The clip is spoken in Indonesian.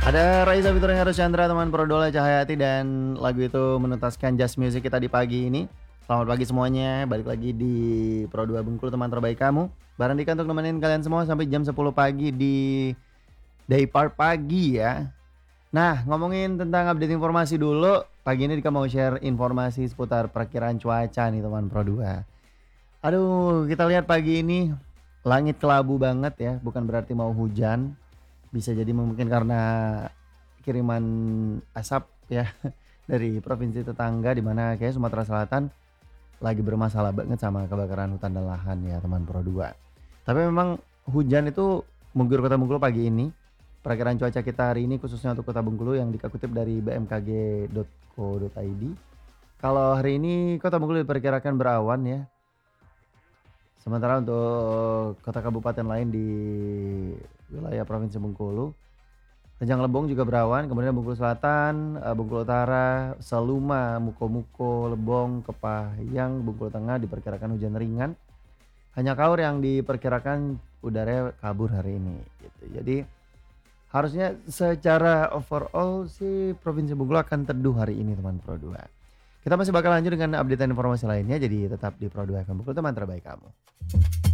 Ada Raisa featuring Harus Chandra, teman Prodola Cahayati, dan lagu itu menuntaskan Just Music kita di pagi ini. Selamat pagi semuanya, balik lagi di Pro 2 Bengkulu, teman terbaik kamu. Barang Dika untuk nemenin kalian semua sampai jam 10 pagi di Day Part pagi ya. Nah, ngomongin tentang update informasi dulu. Pagi ini Dika mau share informasi seputar perkiraan cuaca nih teman Pro 2. Aduh, kita lihat pagi ini langit kelabu banget ya, bukan berarti mau hujan. Bisa jadi mungkin karena kiriman asap ya dari provinsi tetangga, di mana kayak Sumatera Selatan lagi bermasalah banget sama kebakaran hutan dan lahan ya teman Pro 2. Tapi memang hujan itu mengguyur kota Bengkulu pagi ini. Perakiraan cuaca kita hari ini khususnya untuk kota Bengkulu yang dikutip dari bmkg.co.id. Kalau hari ini kota Bengkulu diperkirakan berawan ya. Sementara untuk kota kabupaten lain di wilayah Provinsi Bengkulu, Rejang Lebong juga berawan, kemudian Bengkulu Selatan, Bengkulu Utara, Seluma, Muko-Muko, Lebong, Kepahiyang, Bengkulu Tengah diperkirakan hujan ringan. Hanya Kaur yang diperkirakan udaranya kabur hari ini gitu. Jadi harusnya secara overall sih Provinsi Bengkulu akan teduh hari ini teman Pro 2. Kita masih bakal lanjut dengan update informasi lainnya, jadi tetap di Pro 2 FM Bengkulu, teman terbaik kamu.